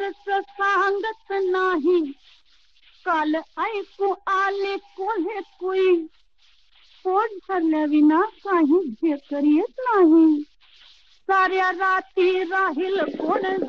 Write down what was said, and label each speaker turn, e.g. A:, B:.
A: खरच सांगत नाही, काल ऐकू आले कोल्हे कुई, पोट भरल्या विना काही ढेकर येत नाही. साऱ्या रात्री राहील कोण